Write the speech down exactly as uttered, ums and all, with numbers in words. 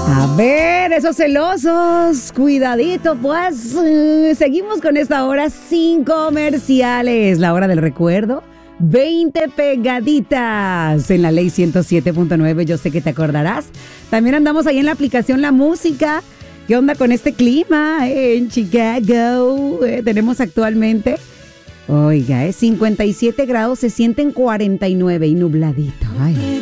A ver, esos celosos, cuidadito, pues. eh, Seguimos con esta hora sin comerciales. La hora del recuerdo. veinte pegaditas en la ley ciento siete punto nueve. Yo sé que te acordarás. También andamos ahí en la aplicación La Música. ¿Qué onda con este clima eh, en Chicago? Eh, tenemos actualmente, oiga, eh, cincuenta y siete grados, se sienten cuarenta y nueve y nubladito. Ay.